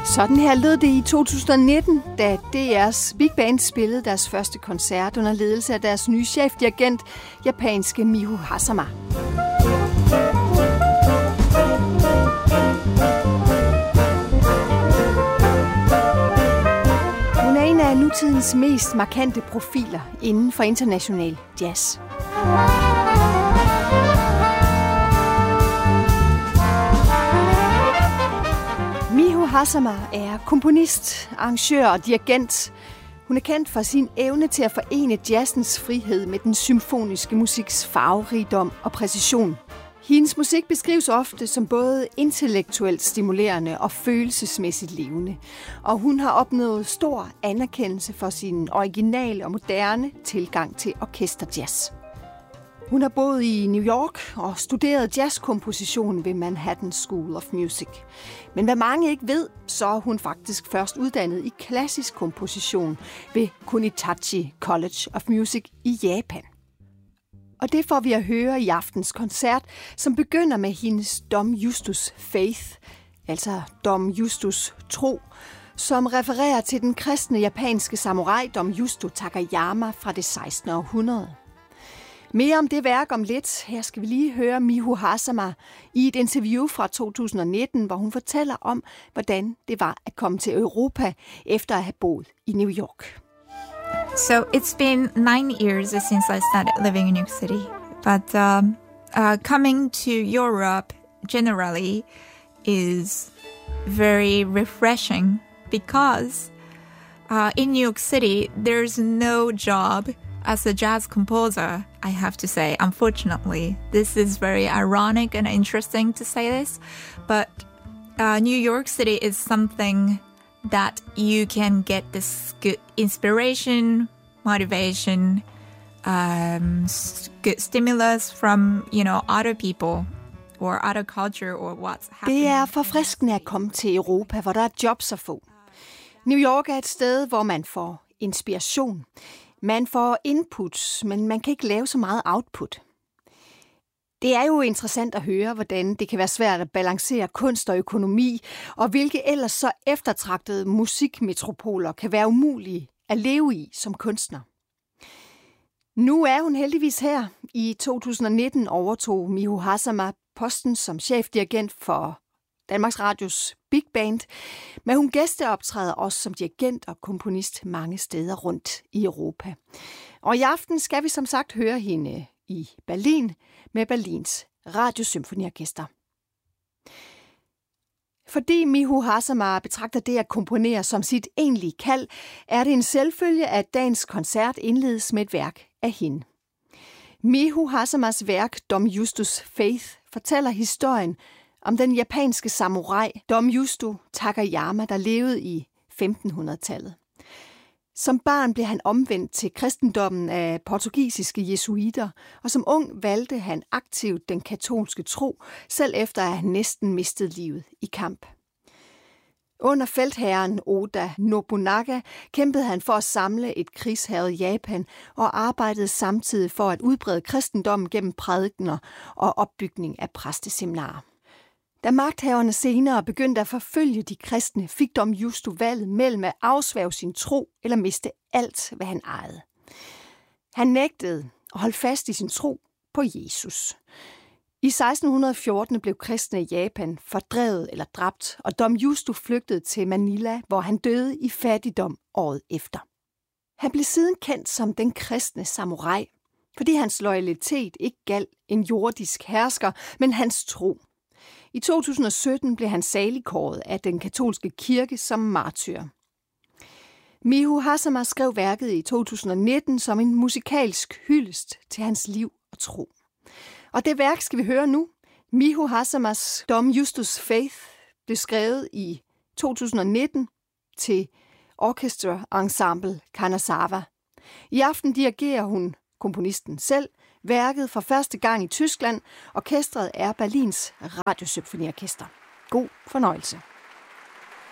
Sådan her lød det i 2019, da DR's Big Band spillede deres første koncert under ledelse af deres nye chefdirigent, japanske Miho Hazama. Hun er en af nutidens mest markante profiler inden for international jazz. Miho Hazama er komponist, arrangør og dirigent. Hun er kendt for sin evne til at forene jazzens frihed med den symfoniske musiks farverigdom og præcision. Hendes musik beskrives ofte som både intellektuelt stimulerende og følelsesmæssigt levende, og hun har opnået stor anerkendelse for sin originale og moderne tilgang til orkesterjazz. Hun har boet i New York og studeret jazzkomposition ved Manhattan School of Music. Men hvad mange ikke ved, så er hun faktisk først uddannet i klassisk komposition ved Kunitachi College of Music i Japan. Og det får vi at høre i aftens koncert, som begynder med hendes Dom Justus Faith, altså Dom Justus Tro, som refererer til den kristne japanske samurai Dom Justo Takayama fra det 16. århundrede. Mere om det værk om lidt. Her skal vi lige høre Miho Hazama i et interview fra 2019, hvor hun fortæller om, hvordan det var at komme til Europa efter at have boet i New York. So it's been 9 years since I started living in New York City, but coming to Europe generally is very refreshing because in New York City there's no job as a jazz composer, I have to say. Unfortunately, this is very ironic and interesting to say this, but New York City is something that you can get this good inspiration, motivation, good stimulus from, other people or other culture or what's happening. Det er forfriskende at komme til Europa, hvor der er jobs at få. New York er et sted, hvor man får inspiration. Man får input, men man kan ikke lave så meget output. Det er jo interessant at høre, hvordan det kan være svært at balancere kunst og økonomi, og hvilke ellers så eftertragtede musikmetropoler kan være umulige at leve i som kunstner. Nu er hun heldigvis her. I 2019 overtog Miho Hazama posten som chefdirigent for Danmarks Radios Big Band, men hun gæsteoptræder også som dirigent og komponist mange steder rundt i Europa. Og i aften skal vi som sagt høre hende i Berlin med Berlins Radiosymfoniorkester. Fordi Miho Hazama betragter det at komponere som sit egentlige kald, er det en selvfølge, at dagens koncert indledes med et værk af hende. Miho Hazamas værk Dom Justus Faith fortæller historien om den japanske samurai Dom Justo Takayama, der levede i 1500-tallet. Som barn blev han omvendt til kristendommen af portugisiske jesuiter, og som ung valgte han aktivt den katolske tro, selv efter at han næsten mistede livet i kamp. Under feltherren Oda Nobunaga kæmpede han for at samle et krigshærget Japan og arbejdede samtidig for at udbrede kristendommen gennem prædikener og opbygning af præsteseminarer. Da magthaverne senere begyndte at forfølge de kristne, fik Dom Justo valget mellem at afsværge sin tro eller miste alt, hvad han ejede. Han nægtede at holde fast i sin tro på Jesus. I 1614 blev kristne i Japan fordrevet eller dræbt, og Dom Justo flygtede til Manila, hvor han døde i fattigdom året efter. Han blev siden kendt som den kristne samurai, fordi hans loyalitet ikke galt en jordisk hersker, men hans tro. I 2017 blev han saligkåret af den katolske kirke som martyr. Miho Hazama skrev værket i 2019 som en musikalsk hyldest til hans liv og tro. Og det værk skal vi høre nu. Miho Hazamas Dom Justus Faith blev skrevet i 2019 til Orchestra Ensemble Kanazawa. I aften dirigerer hun, komponisten selv, værket for første gang i Tyskland. Orkestret er Berlins Radiosymfoniorkester. God fornøjelse.